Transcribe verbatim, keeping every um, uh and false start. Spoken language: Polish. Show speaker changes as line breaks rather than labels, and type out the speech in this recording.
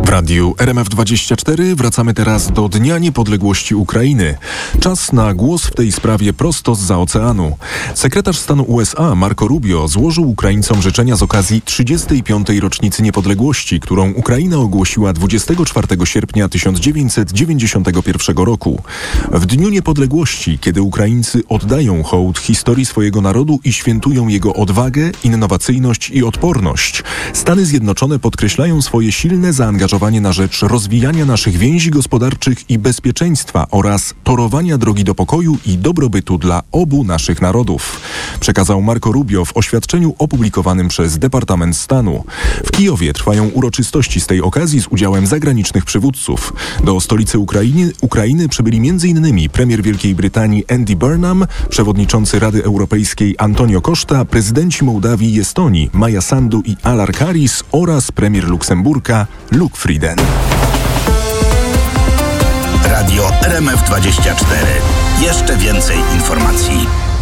W radiu R M F dwadzieścia cztery wracamy teraz do Dnia Niepodległości Ukrainy. Czas na głos w tej sprawie prosto zza oceanu. Sekretarz stanu U S A Marco Rubio złożył Ukraińcom życzenia z okazji trzydziestej piątej rocznicy niepodległości, którą Ukraina ogłosiła dwudziestego czwartego sierpnia tysiąc dziewięćset dziewięćdziesiątego pierwszego roku. W Dniu Niepodległości, kiedy Ukraińcy oddają hołd historii swojego narodu i świętują jego odwagę, innowacyjność i odporność, Stany Zjednoczone podkreślają swoje silne zaangażowanie na rzecz rozwijania naszych więzi gospodarczych i bezpieczeństwa oraz torowania drogi do pokoju i dobrobytu dla obu naszych narodów, przekazał Marco Rubio w oświadczeniu opublikowanym przez Departament Stanu. W Kijowie trwają uroczystości z tej okazji z udziałem zagranicznych przywódców. Do stolicy Ukrainy, Ukrainy przybyli m in premier Wielkiej Brytanii Andy Burnham, przewodniczący Rady Europejskiej Antonio Costa, prezydenci Mołdawii i Estonii Maja Sandu i Alar Karis oraz premier Luksemburga Luke Frieden.
Radio R M F dwadzieścia cztery. Jeszcze więcej informacji.